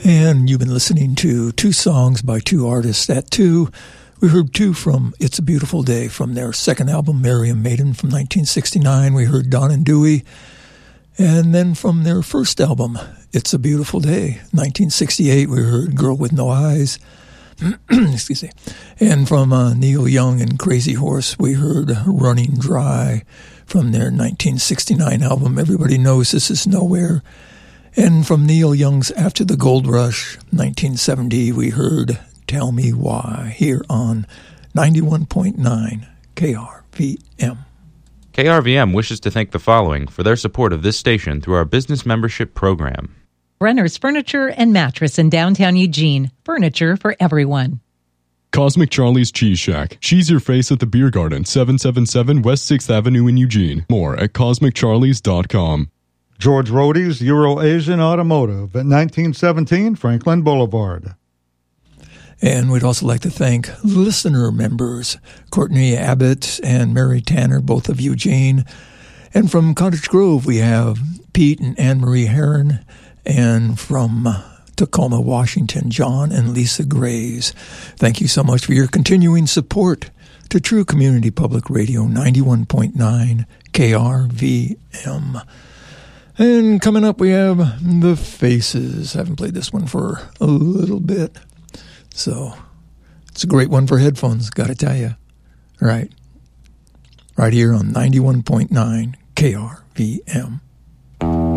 And you've been listening to two songs by two artists. At two, we heard two from It's a Beautiful Day from their second album, Miriam Maiden, from 1969. We heard Don and Dewey. And then from their first album, It's a Beautiful Day, 1968, we heard Girl with No Eyes. Excuse me. And from Neil Young and Crazy Horse, we heard Running Dry from their 1969 album, Everybody Knows This Is Nowhere. And from Neil Young's After the Gold Rush, 1970, we heard Tell Me Why, here on 91.9 KRVM. KRVM wishes to thank the following for their support of this station through our business membership program. Brenner's Furniture and Mattress in downtown Eugene. Furniture for everyone. Cosmic Charlie's Cheese Shack. Cheese your face at the Beer Garden, 777 West 6th Avenue in Eugene. More at CosmicCharlies.com. George Rohde's Euro-Asian Automotive at 1917 Franklin Boulevard. And we'd also like to thank listener members, Courtney Abbott and Mary Tanner, both of Eugene. And from Cottage Grove, we have Pete and Anne-Marie Heron. And from Tacoma, Washington, John and Lisa Graves. Thank you so much for your continuing support to True Community Public Radio 91.9 KRVM. And coming up, we have The Faces. I haven't played this one for a little bit. So it's a great one for headphones, got to tell you. Right here on 91.9 KRVM.